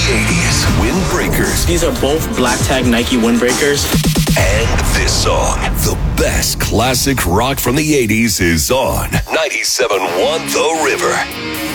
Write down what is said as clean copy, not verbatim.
80s Windbreakers. These are both black tag Nike windbreakers. And this song, the best classic rock from the 80s, is on 97.1 The River.